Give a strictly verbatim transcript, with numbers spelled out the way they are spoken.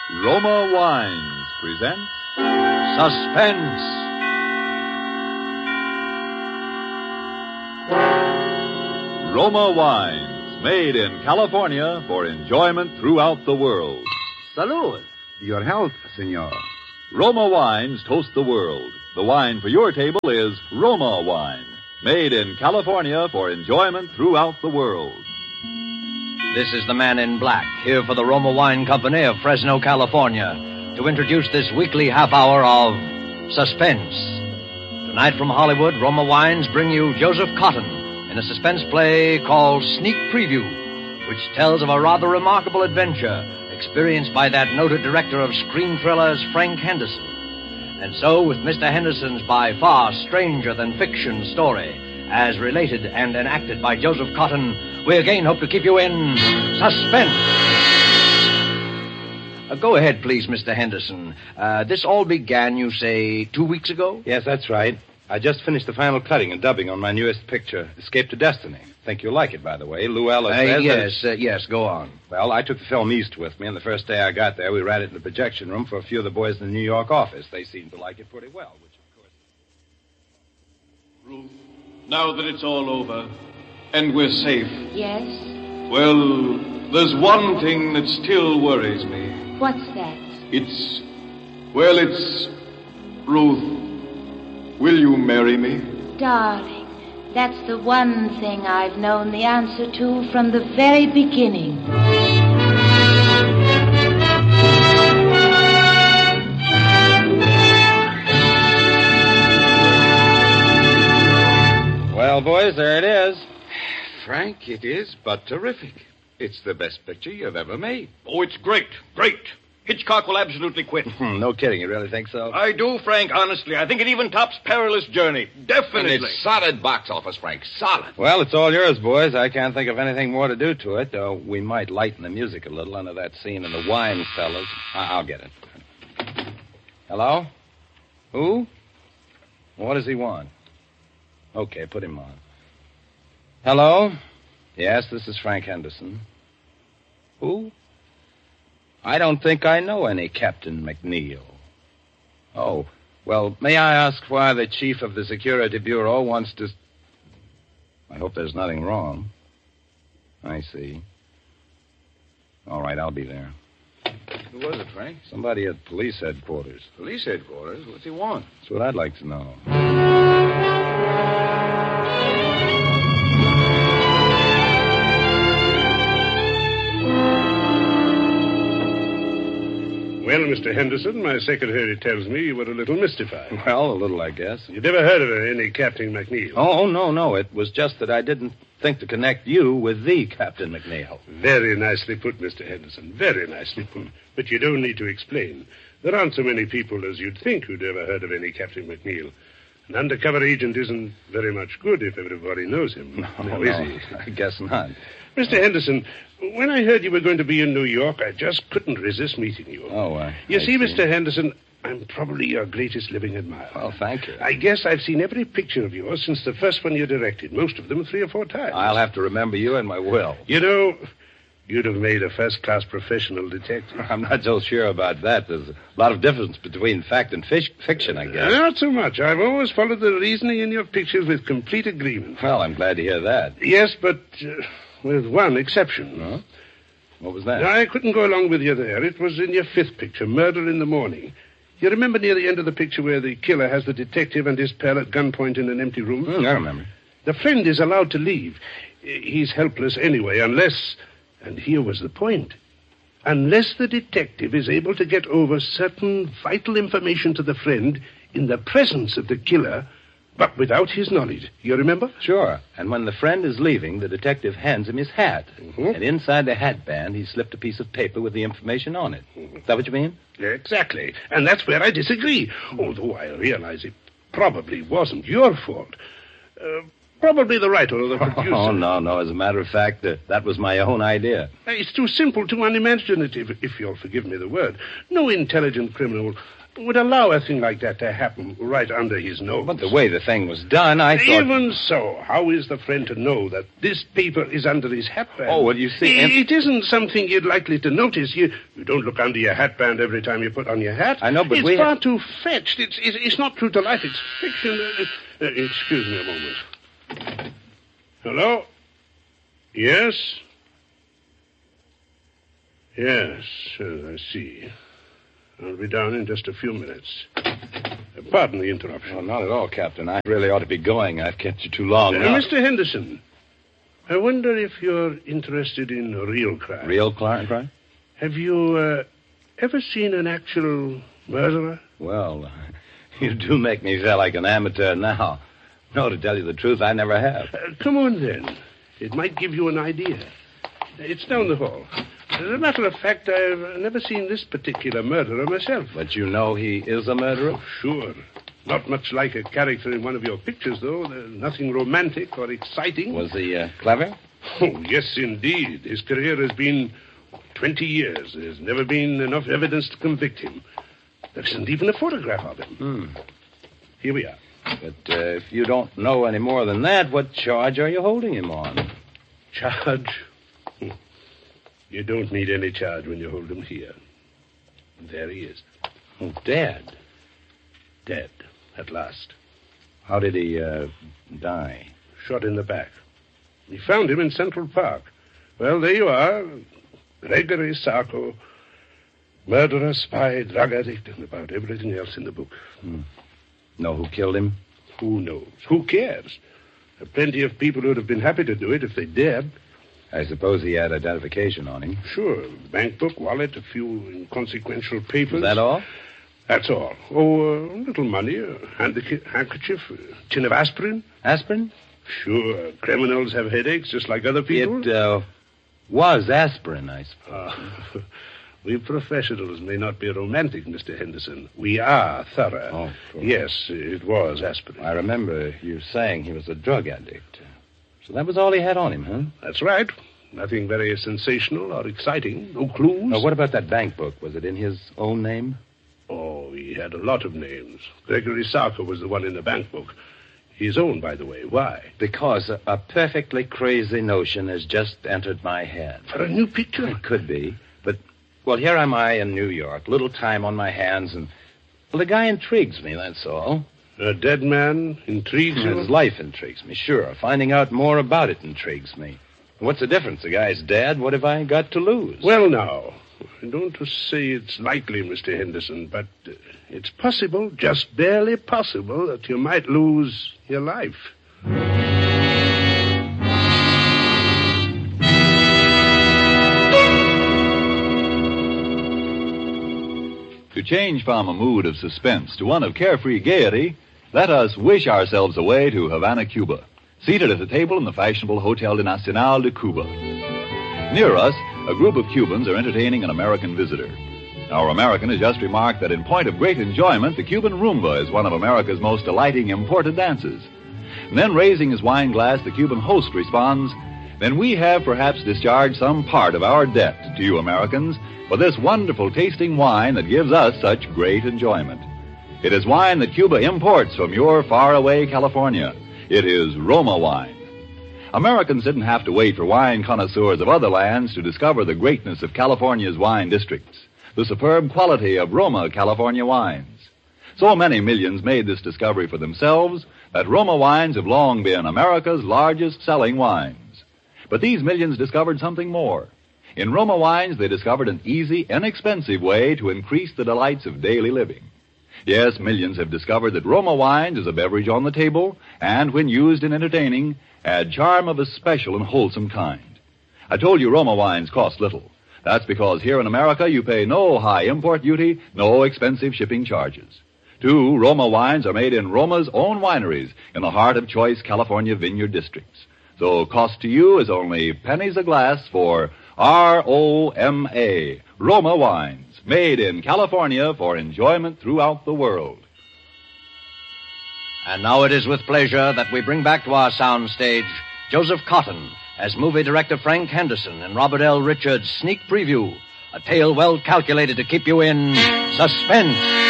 Roma Wines presents Suspense. Roma Wines, made in California for enjoyment throughout the world. Salud. Your health, senor. Roma Wines toast the world. The wine for your table is Roma Wine, made in California for enjoyment throughout the world. This is the man in black, here for the Roma Wine Company of Fresno, California, to introduce this weekly half hour of Suspense. Tonight from Hollywood, Roma Wines bring you Joseph Cotton in a suspense play called Sneak Preview, which tells of a rather remarkable adventure experienced by that noted director of screen thrillers, Frank Henderson. And so, with Mister Henderson's by far stranger-than-fiction story, as related and enacted by Joseph Cotton, we again hope to keep you in suspense. Uh, go ahead, please, Mister Henderson. Uh, this all began, you say, two weeks ago? Yes, that's right. I just finished the final cutting and dubbing on my newest picture, Escape to Destiny. Think you'll like it, by the way. Luella uh, says Yes, uh, yes, go on. Well, I took the film east with me, and the first day I got there, we ran it in the projection room for a few of the boys in the New York office. They seemed to like it pretty well, which, of course... Ruth, now that it's all over, and we're safe... Yes? Well, there's one thing that still worries me. What's that? It's... Well, it's... Ruth, will you marry me? Darling, that's the one thing I've known the answer to from the very beginning. Well, boys, there it is. Frank, it is but terrific. It's the best picture you've ever made. Oh, it's great, great. Hitchcock will absolutely quit. No kidding, you really think so? I do, Frank, honestly. I think it even tops Perilous Journey. Definitely. And it's solid box office, Frank. Solid. Well, it's all yours, boys. I can't think of anything more to do to it, though we might lighten the music a little under that scene in the wine cellars. I- I'll get it. Hello? Who? What does he want? Okay, put him on. Hello? Yes, this is Frank Henderson. Who? I don't think I know any Captain McNeil. Oh, well, may I ask why the chief of the Security Bureau wants to... I hope there's nothing wrong. I see. All right, I'll be there. Who was it, Frank? Somebody at police headquarters. Police headquarters? What's he want? That's what I'd like to know. Well, Mister Henderson, my secretary tells me you were a little mystified. Well, a little, I guess. You never heard of any Captain McNeil? Oh, no, no. It was just that I didn't think to connect you with the Captain McNeil. Very nicely put, Mister Henderson. Very nicely put. But you don't need to explain. There aren't so many people as you'd think who'd ever heard of any Captain McNeil. An undercover agent isn't very much good if everybody knows him. No, now, no, is he? I guess not. Mister Henderson, when I heard you were going to be in New York, I just couldn't resist meeting you. Oh, uh, You I see, Mister Henderson, I'm probably your greatest living admirer. Well, thank you. I guess I've seen every picture of yours since the first one you directed, most of them three or four times. I'll have to remember you in my will. You know, you'd have made a first-class professional detective. I'm not so sure about that. There's a lot of difference between fact and fish- fiction, I guess. Not so much. I've always followed the reasoning in your pictures with complete agreement. Well, I'm glad to hear that. Yes, but uh, with one exception. Huh? What was that? I couldn't go along with you there. It was in your fifth picture, Murder in the Morning. You remember near the end of the picture where the killer has the detective and his pal at gunpoint in an empty room? Mm, I remember. The friend is allowed to leave. He's helpless anyway, unless... And here was the point. Unless the detective is able to get over certain vital information to the friend in the presence of the killer, but without his knowledge. You remember? Sure. And when the friend is leaving, the detective hands him his hat. Mm-hmm. And inside the hatband, he slipped a piece of paper with the information on it. Is that what you mean? Exactly. And that's where I disagree. Although I realize it probably wasn't your fault. Uh, probably the writer or the producer. Oh, no, no. As a matter of fact, uh, that was my own idea. It's too simple, too unimaginative, if you'll forgive me the word. No intelligent criminal, would allow a thing like that to happen right under his nose. But the way the thing was done, I thought... Even so, how is the friend to know that this paper is under his hatband? Oh, well, you see... It, it isn't something you're likely to notice. You, you don't look under your hatband every time you put on your hat. I know, but it's we... It's far have... too fetched. It's, it's, it's not true to life. It's fiction. Uh, uh, excuse me a moment. Hello? Yes? Yes, uh, I see. I'll be down in just a few minutes. Uh, pardon the interruption. Oh, not at all, Captain. I really ought to be going. I've kept you too long uh, now. Mister Henderson, I wonder if you're interested in real crime. Real crime? Have you uh, ever seen an actual murderer? Well, you do make me feel like an amateur now. No, to tell you the truth, I never have. Uh, come on, then. It might give you an idea. It's down the hall. As a matter of fact, I've never seen this particular murderer myself. But you know he is a murderer? Oh, sure. Not much like a character in one of your pictures, though. There's nothing romantic or exciting. Was he uh, clever? Oh, yes, indeed. His career has been twenty years. There's never been enough evidence to convict him. There isn't even a photograph of him. Hmm. Here we are. But uh, if you don't know any more than that, what charge are you holding him on? Charge? You don't need any charge when you hold him here. There he is. Oh, dead. Dead, at last. How did he uh, die? Shot in the back. We found him in Central Park. Well, there you are. Gregory Sarko, murderer, spy, drug addict, and about everything else in the book. Hmm. Know who killed him? Who knows? Who cares? There are plenty of people who would have been happy to do it if they dared. I suppose he had identification on him. Sure. Bank book, wallet, a few inconsequential papers. Is that all? That's all. Oh, a little money, a handkerchief, handkerchief, a tin of aspirin. Aspirin? Sure. Criminals have headaches just like other people. It uh, was aspirin, I suppose. Uh, we professionals may not be romantic, Mister Henderson. We are thorough. Oh, sure. Yes, it was aspirin. I remember you saying he was a drug addict. So that was all he had on him, huh? That's right. Nothing very sensational or exciting. No clues. Now, what about that bank book? Was it in his own name? Oh, he had a lot of names. Gregory Sarko was the one in the bank book. His own, by the way. Why? Because a, a perfectly crazy notion has just entered my head. For a new picture? It could be. But, well, here am I in New York. Little time on my hands, and, well, the guy intrigues me, that's all. A dead man intrigues you? His life intrigues me, sure. Finding out more about it intrigues me. What's the difference? The guy's dead. What have I got to lose? Well, now, I don't want to say it's likely, Mister Henderson, but uh, it's possible, just barely possible, that you might lose your life. To change from a mood of suspense to one of carefree gaiety, let us wish ourselves away to Havana, Cuba, seated at a table in the fashionable Hotel de Nacional de Cuba. Near us, a group of Cubans are entertaining an American visitor. Our American has just remarked that in point of great enjoyment, the Cuban rumba is one of America's most delighting imported dances. And then, raising his wine glass, the Cuban host responds, "Then we have perhaps discharged some part of our debt to you Americans for this wonderful tasting wine that gives us such great enjoyment. It is wine that Cuba imports from your faraway California. It is Roma wine." Americans didn't have to wait for wine connoisseurs of other lands to discover the greatness of California's wine districts, the superb quality of Roma California wines. So many millions made this discovery for themselves that Roma wines have long been America's largest selling wines. But these millions discovered something more. In Roma wines, they discovered an easy, inexpensive way to increase the delights of daily living. Yes, millions have discovered that Roma wines is a beverage on the table, and when used in entertaining, add charm of a special and wholesome kind. I told you Roma wines cost little. That's because here in America you pay no high import duty, no expensive shipping charges. Two, Roma wines are made in Roma's own wineries in the heart of choice California vineyard districts. So cost to you is only pennies a glass for R O M A, Roma wines, made in California for enjoyment throughout the world. And now it is with pleasure that we bring back to our sound stage Joseph Cotton as movie director Frank Henderson and Robert L. Richards' sneak preview, a tale well calculated to keep you in suspense.